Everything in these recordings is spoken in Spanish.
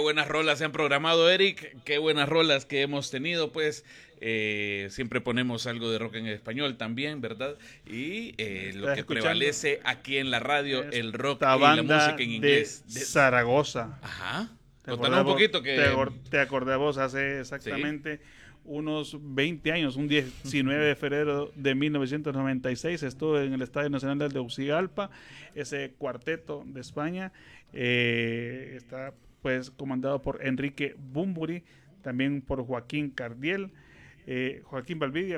buenas rolas se han programado, Eric. Qué buenas rolas que hemos tenido, pues. Siempre ponemos algo de rock en español también, ¿verdad? Y lo que prevalece aquí en la radio, el rock y la música en inglés. De Zaragoza. Ajá. Contanos un poquito que... Te acordé vos hace exactamente unos 20 años, un 19 de febrero de 1996, estuve en el Estadio Nacional de Tegucigalpa, ese cuarteto de España, está pues comandado por Enrique Bunbury, también por Joaquín Cardiel, Joaquín Valvidia,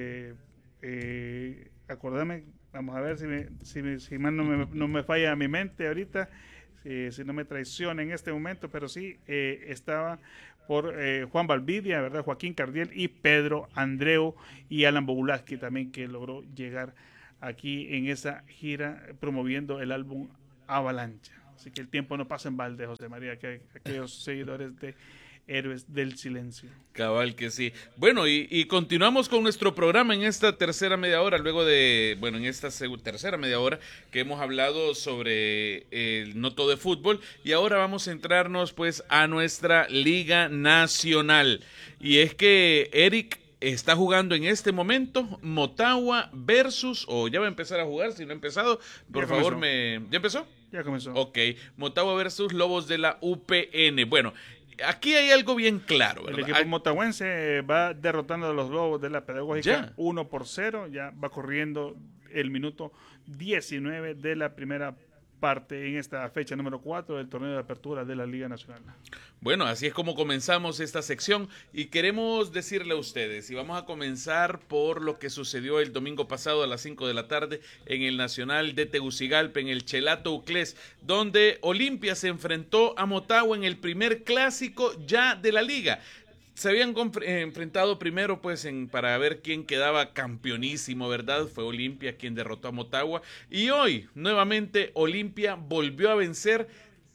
acordame, vamos a ver si mal no me falla mi mente ahorita, si no me traiciona en este momento, pero sí estaba por Juan Valvidia, ¿verdad? Joaquín Cardiel y Pedro Andreu y Alan Bogulaski también, que logró llegar aquí en esa gira promoviendo el álbum Avalancha. Así que el tiempo no pasa en balde, José María, que aquellos seguidores de Héroes del Silencio. Cabal que sí. Bueno, y continuamos con nuestro programa en esta tercera media hora, luego de, bueno, en esta tercera media hora que hemos hablado sobre el no todo de fútbol, y ahora vamos a centrarnos pues a nuestra Liga Nacional. Y es que Eric está jugando en este momento Motagua versus, o ya va a empezar a jugar, si no ha empezado, por favor ¿ya empezó? Ya comenzó. Ok, Motagua versus Lobos de la UPN. Bueno, aquí hay algo bien claro, ¿verdad? El equipo motahuense va derrotando a los Lobos de la Pedagógica 1-0, ya va corriendo el minuto 19 de la primera parte en esta fecha número 4 del torneo de apertura de la Liga Nacional. Bueno, así es como comenzamos esta sección y queremos decirle a ustedes, y vamos a comenzar por lo que sucedió el domingo pasado a las 5 de la tarde en el Nacional de Tegucigalpa, en el Chelato Uclés, donde Olimpia se enfrentó a Motagua en el primer clásico ya de la liga. Se habían enfrentado primero pues para ver quién quedaba campeonísimo, ¿verdad? Fue Olimpia quien derrotó a Motagua. Y hoy, nuevamente, Olimpia volvió a vencer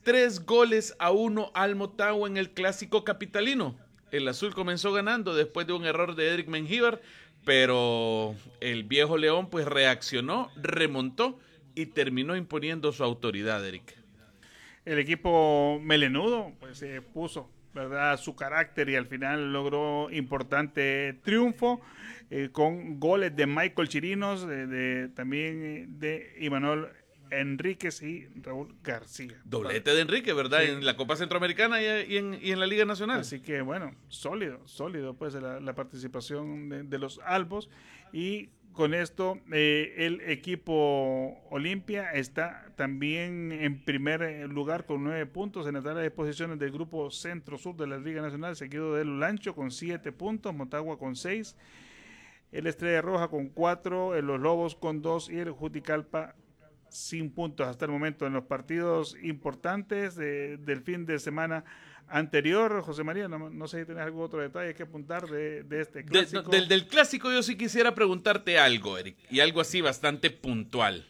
3-1 al Motagua en el clásico capitalino. El azul comenzó ganando después de un error de Edric Mengíbar, pero el viejo León pues reaccionó, remontó y terminó imponiendo su autoridad, Eric. El equipo melenudo pues se puso, ¿verdad?, su carácter y al final logró importante triunfo con goles de Michael Chirinos, también de Imanol Enríquez y Raúl García. Doblete de Enrique, ¿verdad? Sí. En la Copa Centroamericana y en la Liga Nacional. Así que bueno, sólido pues la participación de los albos, y con esto el equipo Olimpia está también en primer lugar con 9 puntos en la tabla de posiciones del grupo Centro-Sur de la Liga Nacional, seguido del Olancho con 7 puntos, Motagua con 6, el Estrella Roja con 4, los Lobos con 2 y el Juticalpa sin puntos hasta el momento en los partidos importantes del fin de semana anterior. José María, no sé si tenés algún otro detalle que apuntar de este clásico. Del clásico yo sí quisiera preguntarte algo, Eric, y algo así bastante puntual.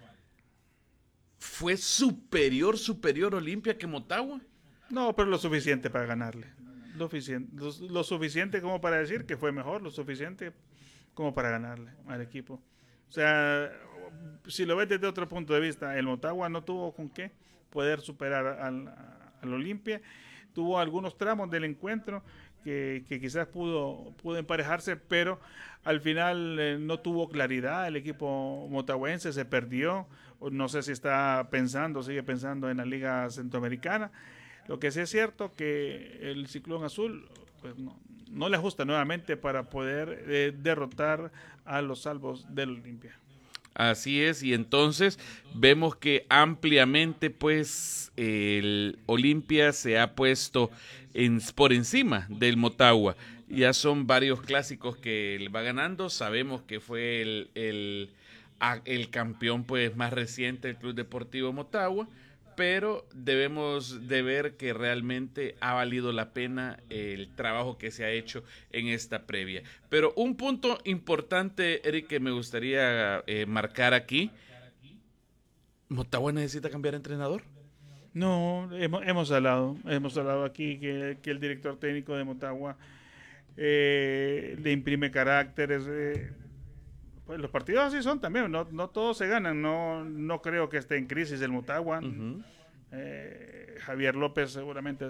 ¿Fue superior Olimpia que Motagua? No, pero lo suficiente para ganarle. Lo suficiente como para decir que fue mejor, lo suficiente como para ganarle al equipo. O sea, si lo ves desde otro punto de vista, el Motagua no tuvo con qué poder superar al Olimpia. Tuvo algunos tramos del encuentro que quizás pudo emparejarse, pero al final no tuvo claridad. El equipo motahuense se perdió. No sé si sigue pensando en la Liga Centroamericana. Lo que sí es cierto que el Ciclón Azul pues no le ajusta nuevamente para poder derrotar a los salvos del Olimpia. Así es, y entonces vemos que ampliamente pues el Olimpia se ha puesto por encima del Motagua. Ya son varios clásicos que él va ganando. Sabemos que fue el campeón pues más reciente del Club Deportivo Motagua, pero debemos de ver que realmente ha valido la pena el trabajo que se ha hecho en esta previa. Pero un punto importante, Eric, que me gustaría marcar aquí: ¿Motagua necesita cambiar de entrenador? No, hemos hablado aquí que el director técnico de Motagua le imprime caracteres. Pues los partidos así son también, no todos se ganan, no creo que esté en crisis el Motagua. Uh-huh. Javier López seguramente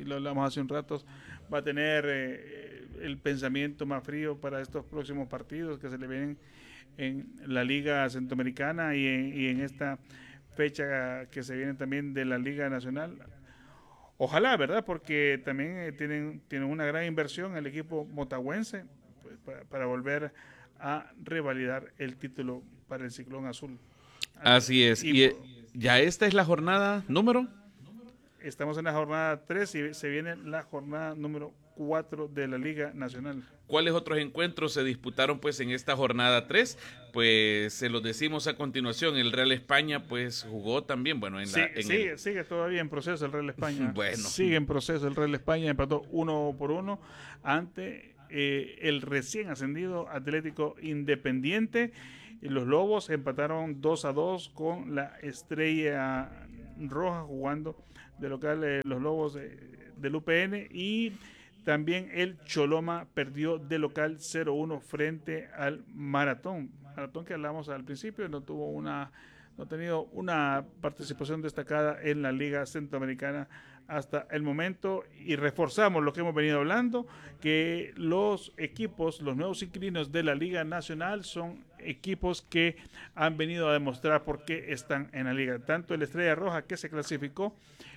y lo hablamos hace un rato, va a tener el pensamiento más frío para estos próximos partidos que se le vienen en la Liga Centroamericana y en esta fecha que se viene también de la Liga Nacional. Ojalá, ¿verdad? Porque también tienen una gran inversión el equipo motagüense pues, para volver a revalidar el título para el Ciclón Azul. Así es. Y ya esta es la jornada número. Estamos en la jornada 3 y se viene la jornada número 4 de la Liga Nacional. ¿Cuáles otros encuentros se disputaron pues en esta jornada 3? Pues se los decimos a continuación. El Real España pues jugó también, bueno, sigue todavía en proceso el Real España. Bueno. Sigue en proceso el Real España, empató 1-1 ante el recién ascendido Atlético Independiente. Los Lobos empataron 2-2 con la Estrella Roja jugando de local los Lobos del UPN, y también el Choloma perdió de local 0-1 frente al Maratón que hablamos al principio, no ha tenido una participación destacada en la Liga Centroamericana hasta el momento, y reforzamos lo que hemos venido hablando, que los nuevos inquilinos de la Liga Nacional son equipos que han venido a demostrar por qué están en la liga. Tanto el Estrella Roja, que se clasificó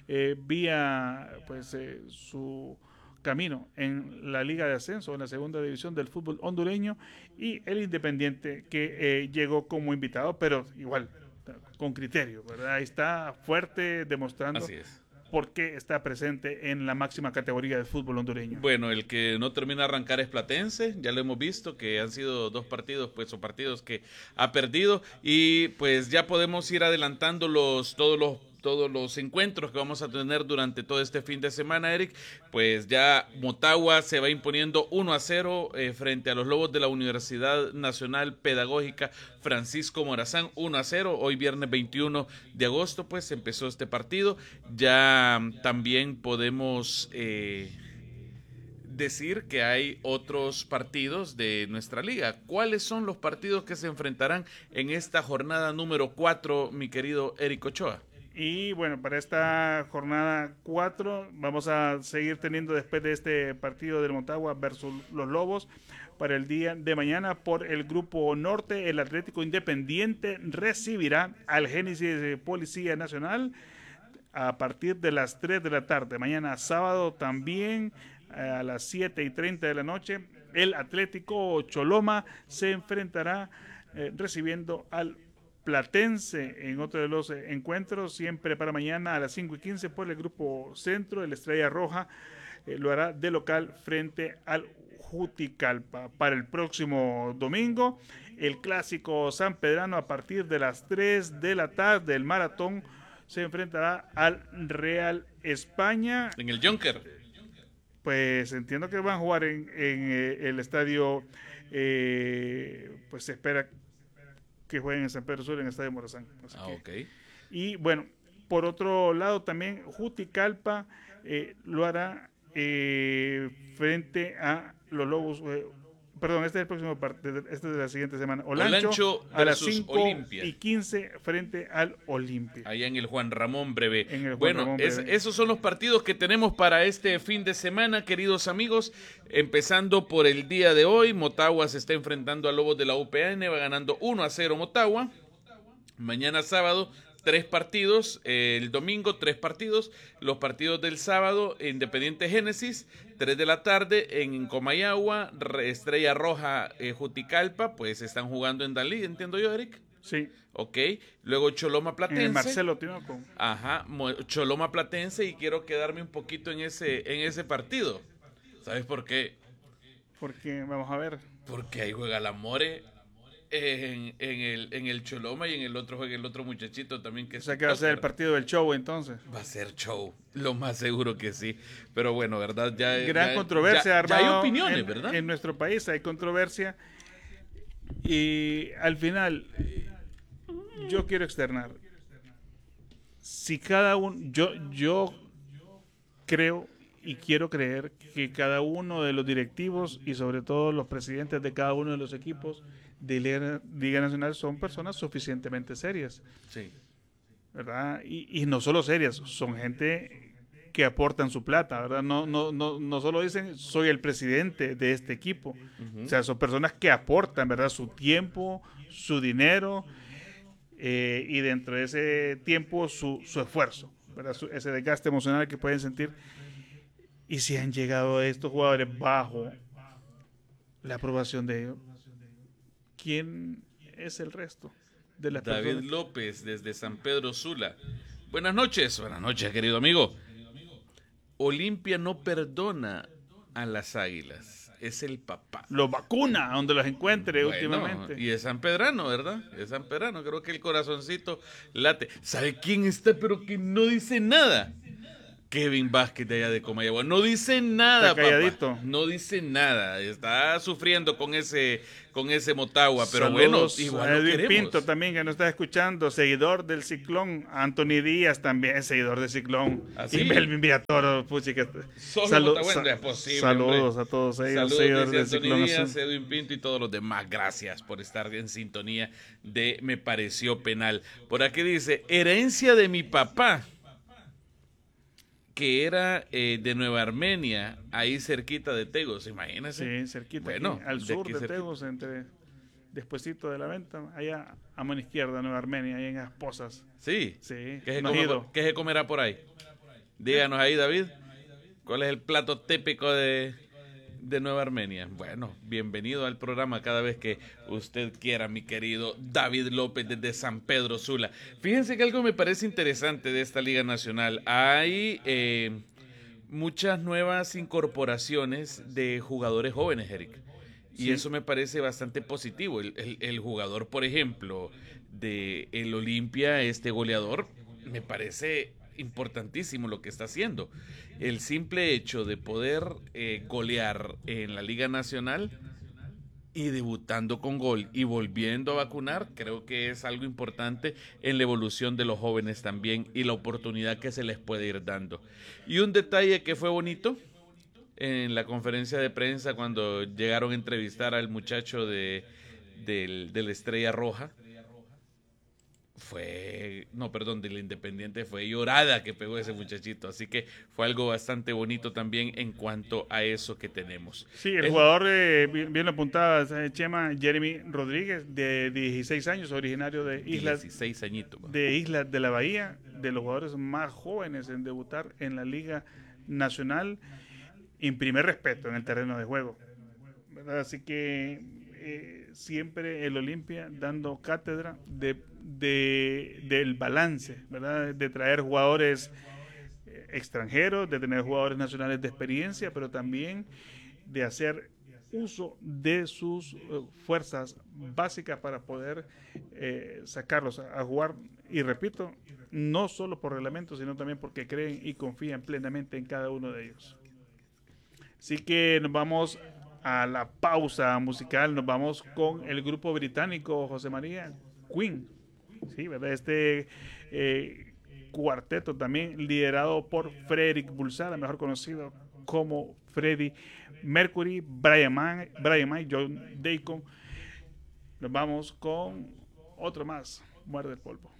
vía su camino en la Liga de Ascenso, en la segunda división del fútbol hondureño, y el Independiente, que llegó como invitado, pero igual con criterio, ¿verdad? Ahí está fuerte, demostrando por qué está presente en la máxima categoría del fútbol hondureño. Bueno, el que no termina de arrancar es Platense, ya lo hemos visto, que han sido dos partidos, pues, o partidos que ha perdido, y pues ya podemos ir adelantando todos los encuentros que vamos a tener durante todo este fin de semana, Eric. Pues ya Motagua se va imponiendo 1-0 frente a los Lobos de la Universidad Nacional Pedagógica Francisco Morazán, 1-0. Hoy viernes 21 de agosto pues empezó este partido. Ya también podemos decir que hay otros partidos de nuestra liga. ¿Cuáles son los partidos que se enfrentarán en esta jornada número 4, mi querido Eric Ochoa? Y bueno, para esta jornada 4 vamos a seguir teniendo, después de este partido del Motagua versus los Lobos, para el día de mañana por el Grupo Norte, el Atlético Independiente recibirá al Génesis Policía Nacional a partir de las 3 de la tarde. Mañana sábado también a las 7:30 de la noche, el Atlético Choloma se enfrentará recibiendo al Platense en otro de los encuentros, siempre para mañana a las 5:15 por el Grupo Centro. El Estrella Roja lo hará de local frente al Juticalpa. Para el próximo domingo, el clásico sanpedrano a partir de las 3 de la tarde. El Maratón se enfrentará al Real España. En el Junker. Pues entiendo que van a jugar en el estadio, pues se espera que jueguen en San Pedro Sur, en el Estadio Morazán. Ok. Y bueno, por otro lado también Juticalpa lo hará frente a los Lobos. Perdón, este es el próximo partido, este es de la siguiente semana. Olancho a las 5:15 frente al Olimpia. Allá en el Juan Ramón Breve. Esos son los partidos que tenemos para este fin de semana, queridos amigos. Empezando por el día de hoy, Motagua se está enfrentando a Lobos de la UPN, va ganando 1-0 Motagua. Mañana sábado, 3 partidos, el domingo 3 partidos, los partidos del sábado, Independiente Génesis, 3 de la tarde en Comayagua, Estrella Roja, Juticalpa, pues están jugando en Dalí, entiendo yo, Eric. Sí. Ok, luego Choloma Platense. En el Marcelo Tinoco. Ajá, Choloma Platense, y quiero quedarme un poquito en ese partido. ¿Sabes por qué? Porque, vamos a ver. Porque ahí juega la More. En el Choloma, y en el otro juega el otro muchachito también. O sea que va a ser el partido del show entonces. Va a ser show, lo más seguro que sí. Pero bueno, ¿verdad? Gran controversia, ya hay opiniones, ¿verdad? En nuestro país hay controversia. Y al final, yo quiero externar. Si cada uno, yo creo y quiero creer que cada uno de los directivos y sobre todo los presidentes de cada uno de los equipos de Liga Nacional son personas suficientemente serias. Sí. ¿Verdad? Y no solo serias, son gente que aportan su plata, ¿verdad? No solo dicen, soy el presidente de este equipo. O sea, son personas que aportan, ¿verdad? Su tiempo, su dinero, y dentro de ese tiempo su esfuerzo, ¿verdad? Ese desgaste emocional que pueden sentir. Y si han llegado estos jugadores bajo la aprobación de ellos, ¿quién es el resto de las David personas? López, desde San Pedro Sula. Buenas noches, querido amigo. Olimpia no perdona a las Águilas, es el papá. Los vacuna, donde los encuentre Bueno, últimamente. y es San Pedrano, ¿verdad? Es San Pedrano, creo que el corazoncito late. ¿Sabe quién está pero que no dice nada? Kevin Vázquez de allá de Comayagua. No dice nada, Está calladito. papá. No dice nada. Está sufriendo con ese Motagua. Pero Saludos bueno, igual a lo Edwin queremos. Pinto también, que nos está escuchando, seguidor del Ciclón. Anthony Díaz también, seguidor del Ciclón. ¿Ah, sí? Y Melvin Villatoro, puchi, que Solo Motagua, es posible, saludos hombre. a todos ellos, Saludos, seguidores del dice Ciclón Anthony Díaz, Azul. Edwin Pinto y todos los demás. Gracias por estar en sintonía de Me Pareció Penal. Por aquí dice, herencia de mi papá, que era de Nueva Armenia, ahí cerquita de Tegos, imagínense. Sí, cerquita, Bueno, aquí, al de sur aquí de cerquita. Tegos, despuesito de la venta, allá a mano izquierda, Nueva Armenia, ahí en Esposas. Sí. Sí, ¿Qué no he ido. se comerá por ahí? Díganos ahí, David. ¿Cuál es el plato típico de Nueva Armenia? Bueno, bienvenido al programa cada vez que usted quiera, mi querido David López desde San Pedro Sula. Fíjense que algo me parece interesante de esta Liga Nacional. Hay muchas nuevas incorporaciones de jugadores jóvenes, Eric. Y Sí. eso me parece bastante positivo. El jugador, por ejemplo, de el Olimpia, este goleador, me parece importantísimo lo que está haciendo. El simple hecho de poder golear en la Liga Nacional y debutando con gol y volviendo a vacunar, creo que es algo importante en la evolución de los jóvenes también y la oportunidad que se les puede ir dando. Y un detalle que fue bonito en la conferencia de prensa cuando llegaron a entrevistar al muchacho de la Estrella Roja, del Independiente, fue llorada que pegó ese muchachito, así que fue algo bastante bonito también en cuanto a eso que tenemos. Sí, el jugador, bien lo apuntaba Chema, Jeremy Rodríguez, de 16 años, originario de Islas 16 añitos. Islas de la Bahía, de los jugadores más jóvenes en debutar en la Liga Nacional, imprime respeto en el terreno de juego, ¿verdad? Así que siempre el Olimpia dando cátedra del balance, ¿verdad? De traer jugadores extranjeros, de tener jugadores nacionales de experiencia, pero también de hacer uso de sus fuerzas básicas para poder sacarlos a jugar, y repito, no solo por reglamento, sino también porque creen y confían plenamente en cada uno de ellos. Así que nos vamos a la pausa musical, nos vamos con el grupo británico, José María, Queen, sí, ¿verdad? Este cuarteto también liderado por Frederick Bulsara, mejor conocido como Freddie Mercury, Brian May, John Deacon. Nos vamos con otro más, Muerde el polvo.